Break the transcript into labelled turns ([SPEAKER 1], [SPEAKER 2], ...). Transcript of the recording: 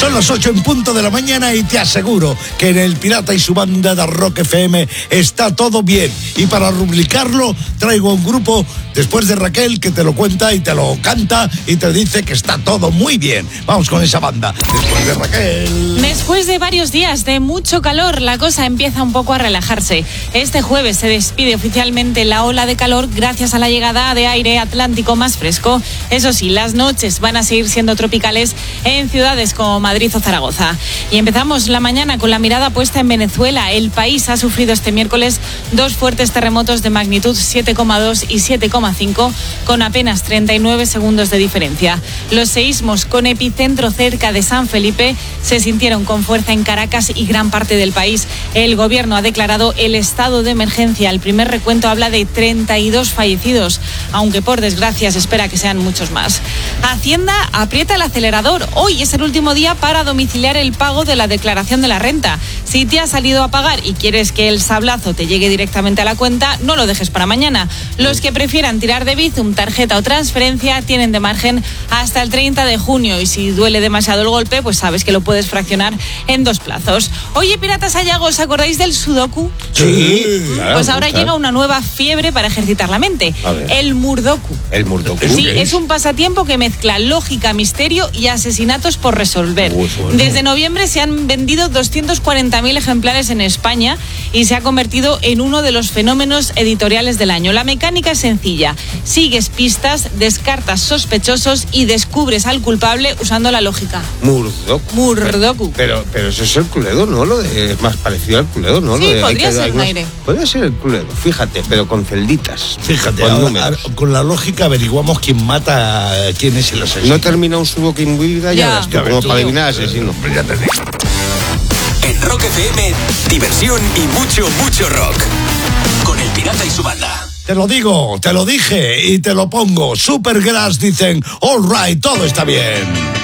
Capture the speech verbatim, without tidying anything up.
[SPEAKER 1] Son las ocho en punto de la mañana y te aseguro que en El Pirata y su banda de Rock F M está todo bien. Y para rubricarlo traigo un grupo, después de Raquel, que te lo cuenta y te lo canta y te dice que está todo muy bien. Vamos con esa banda. Después de Raquel.
[SPEAKER 2] Después de varios días de mucho calor, la cosa empieza un poco a relajarse. Este jueves se despide oficialmente la ola de calor gracias a la llegada de aire atlántico más fresco. Eso sí, las noches van a seguir siendo tropicales en ciudades como Madrid o Zaragoza. Y empezamos la mañana con la mirada puesta en Venezuela. El país ha sufrido este miércoles dos fuertes terremotos de magnitud siete coma dos y siete coma cinco con apenas treinta y nueve segundos de diferencia. Los seísmos con epicentro cerca de San Felipe se sintieron con fuerza en Caracas y gran parte del país. El gobierno ha declarado el estado de emergencia. El primer recuento habla de treinta y dos fallecidos, aunque por desgracia se espera que sean muchos más. Hacienda aprieta el acelerador. Hoy es el último día para domiciliar el pago de la declaración de la renta. Si te has salido a pagar y quieres que el sablazo te llegue directamente a la cuenta, no lo dejes para mañana. Los que prefieran tirar de Bizum, tarjeta o transferencia tienen de margen hasta el treinta de junio, y si duele demasiado el golpe, pues sabes que lo puedes fraccionar en dos plazos. Oye, piratas Sayago, ¿os acordáis del Sudoku?
[SPEAKER 1] Sí, claro,
[SPEAKER 2] pues ahora
[SPEAKER 1] claro.
[SPEAKER 2] llega una nueva fiebre para ejercitar la mente. El Murdoku.
[SPEAKER 3] El Murdoku.
[SPEAKER 2] Sí, es un pasatiempo que mezcla lógica, misterio y asesinatos por resolver.
[SPEAKER 1] Uy, bueno.
[SPEAKER 2] Desde noviembre se han vendido doscientos cuarenta mil ejemplares en España y se ha convertido en uno de los fenómenos editoriales del año. La mecánica es sencilla. Sigues pistas, descartas sospechosos y descubres al culpable usando la lógica.
[SPEAKER 3] Murdoku.
[SPEAKER 2] Murdoku.
[SPEAKER 3] Pero, pero eso es el Cluedo, ¿no? Lo de, es más parecido al Cluedo, ¿no?
[SPEAKER 2] Sí,
[SPEAKER 3] Lo de,
[SPEAKER 2] podría
[SPEAKER 3] hay que-
[SPEAKER 2] ser
[SPEAKER 3] algunos-
[SPEAKER 2] un aire.
[SPEAKER 3] Podría ser el Cluedo, fíjate, pero con celditas.
[SPEAKER 1] Fíjate,
[SPEAKER 3] con
[SPEAKER 1] ahora,
[SPEAKER 3] números.
[SPEAKER 1] ahora, con la lógica averiguamos quién mata, quién es el asesino.
[SPEAKER 3] No termina un subo que invida
[SPEAKER 2] Ya.
[SPEAKER 3] ya, ya como
[SPEAKER 2] Tío.
[SPEAKER 3] para adivinar asesino.
[SPEAKER 1] Ya te digo.
[SPEAKER 4] En Rock F M, diversión y mucho, mucho rock. Con El Pirata y su banda.
[SPEAKER 1] Te lo digo, te lo dije y te lo pongo. Supergrass dicen, all right, todo está bien.